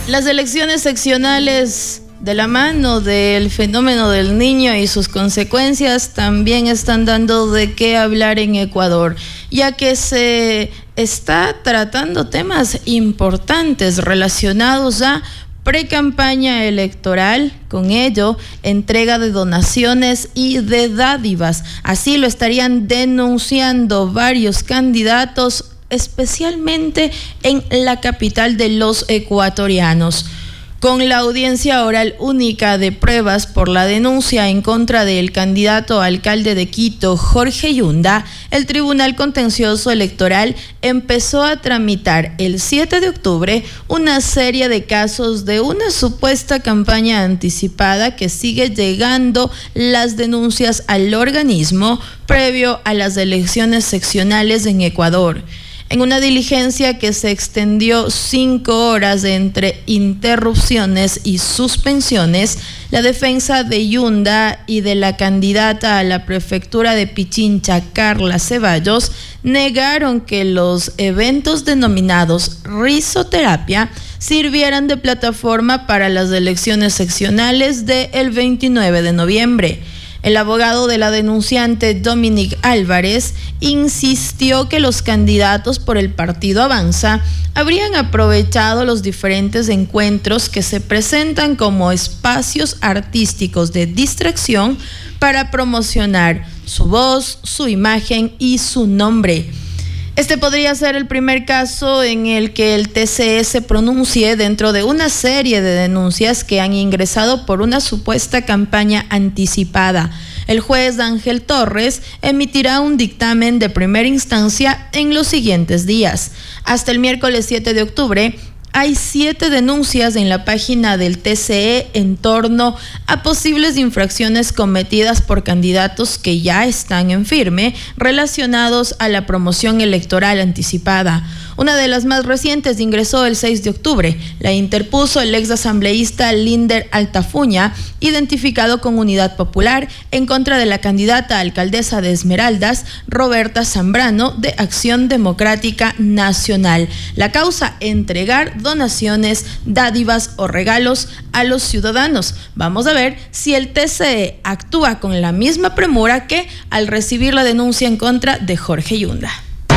Las elecciones seccionales, de la mano del fenómeno del Niño y sus consecuencias, también están dando de qué hablar en Ecuador, ya que se está tratando temas importantes relacionados a precampaña electoral, con ello, entrega de donaciones y de dádivas. Así lo estarían denunciando varios candidatos, especialmente en la capital de los ecuatorianos. Con la audiencia oral única de pruebas por la denuncia en contra del candidato a alcalde de Quito, Jorge Yunda, el Tribunal Contencioso Electoral empezó a tramitar el 7 de octubre una serie de casos de una supuesta campaña anticipada que sigue llegando las denuncias al organismo previo a las elecciones seccionales en Ecuador. En una diligencia que se extendió 5 horas entre interrupciones y suspensiones, la defensa de Yunda y de la candidata a la prefectura de Pichincha, Carla Ceballos, negaron que los eventos denominados risoterapia sirvieran de plataforma para las elecciones seccionales del 29 de noviembre. El abogado de la denunciante, Dominic Álvarez, insistió que los candidatos por el partido Avanza habrían aprovechado los diferentes encuentros que se presentan como espacios artísticos de distracción para promocionar su voz, su imagen y su nombre. Este podría ser el primer caso en el que el TCE se pronuncie dentro de una serie de denuncias que han ingresado por una supuesta campaña anticipada. El juez Ángel Torres emitirá un dictamen de primera instancia en los siguientes días. Hasta el miércoles 7 de octubre, hay 7 denuncias en la página del TCE en torno a posibles infracciones cometidas por candidatos que ya están en firme relacionados a la promoción electoral anticipada. Una de las más recientes ingresó el 6 de octubre. La interpuso el exasambleísta Linder Altafuña, identificado con Unidad Popular, en contra de la candidata a alcaldesa de Esmeraldas, Roberta Zambrano, de Acción Democrática Nacional. La causa: entregar donaciones, dádivas o regalos a los ciudadanos. Vamos a ver si el TCE actúa con la misma premura que al recibir la denuncia en contra de Jorge Yunda.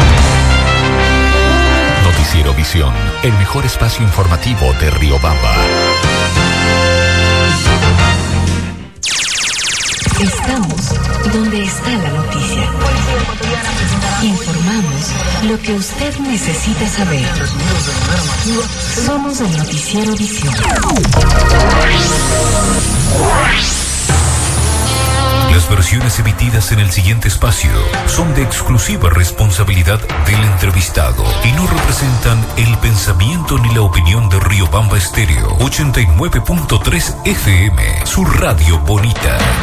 Noticiero Visión, el mejor espacio informativo de Riobamba. Estamos donde está la noticia. Informamos lo que usted necesita saber. Somos el Noticiero Visión. Las versiones emitidas en el siguiente espacio son de exclusiva responsabilidad del entrevistado y no representan el pensamiento ni la opinión de Riobamba Estéreo 89.3 FM, su radio bonita.